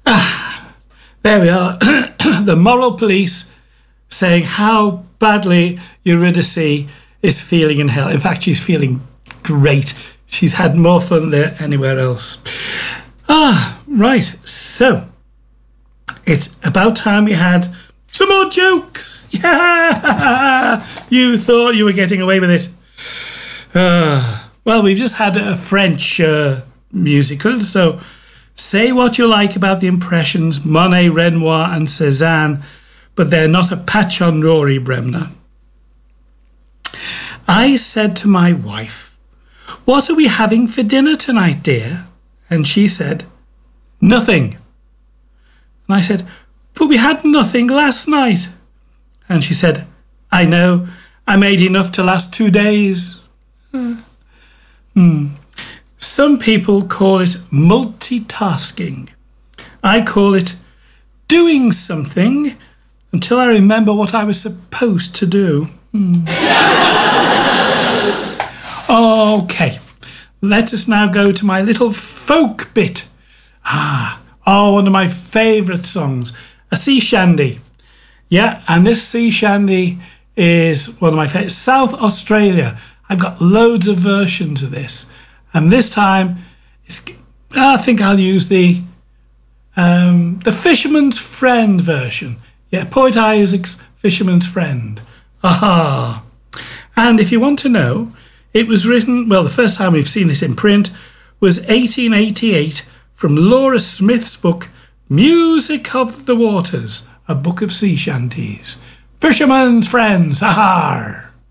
There we are. The moral police saying how badly Eurydice is feeling in hell. In fact, she's feeling great. She's had more fun there anywhere else. Right. So it's about time we had some more jokes. Yeah! You thought you were getting away with it. Well, we've just had a French musical, so say what you like about the impressions, Monet, Renoir and Cézanne, but they're not a patch on Rory Bremner. I said to my wife, "What are we having for dinner tonight, dear?" And she said, "Nothing." And I said, "But we had nothing last night." And she said, "I know, I made enough to last 2 days." Some people call it multitasking. I call it doing something until I remember what I was supposed to do. Okay, let us now go to my little folk bit. One of my favourite songs, a sea shandy. Yeah, and this sea shandy is one of my favourites. South Australia. I've got loads of versions of this. And this time, I think I'll use the Fisherman's Friend version. Yeah, Poet Isaac's Fisherman's Friend. Aha. And if you want to know, it was written, well, the first time we've seen this in print was 1888 from Laura Smith's book, Music of the Waters, a book of sea shanties. Fisherman's Friends, aha!